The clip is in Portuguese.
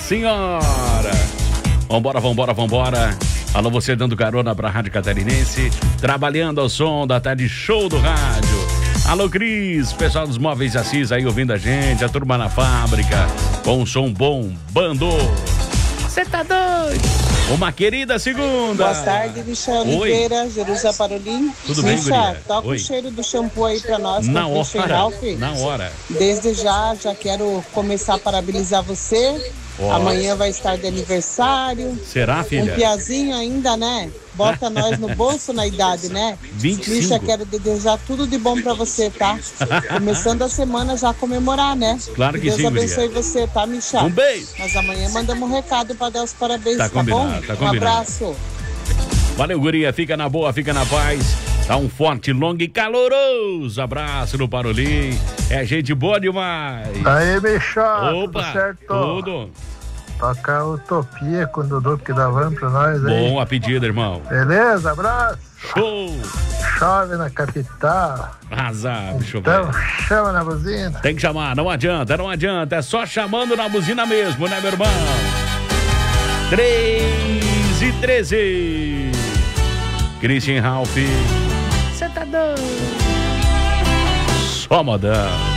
senhora! Vambora. Alô, você dando carona pra Rádio Catarinense, trabalhando ao som da tarde show do rádio. Alô, Cris, pessoal dos Móveis Assis aí ouvindo a gente, a turma na fábrica, com um som bom, bando. Você tá doido? Uma querida segunda. Boa tarde, Michel Oliveira, Jerusa Parolim. Tudo bem, guria? Toca o cheiro do shampoo aí pra nós. Na hora. Desde já quero começar a parabenizar você. Amanhã vai estar de aniversário. Será, filha? Um piazinho ainda, né? Bota nós no bolso na idade, né? 25. Misha, quero desejar tudo de bom pra você, tá? Começando a semana já comemorar, né? Claro que Deus sim, Deus abençoe você, tá, Misha? Um beijo. Mas amanhã mandamos um recado pra dar os parabéns, tá combinado, bom? tá Um combinado. abraço. Valeu, guria. Fica na boa, fica na paz. Dá um forte, longo e caloroso abraço no Parolim. É gente boa demais. Aí, Michel, Opa, tudo certo? tudo. Toca a Utopia com o Dudu que dá van pra nós aí. Bom a pedida, irmão. Beleza? Abraço. Show. Chove na capital. Arrasar, bicho. Então chama na buzina. Tem que chamar, não adianta. É só chamando na buzina mesmo, né, meu irmão? 3:13. Christian Ralph. Você tá doido? Só modão.